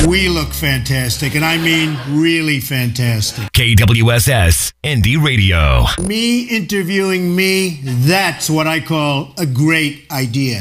We look fantastic, and I mean really fantastic. KWSS Indie Radio. Me interviewing me, that's what I call a great idea.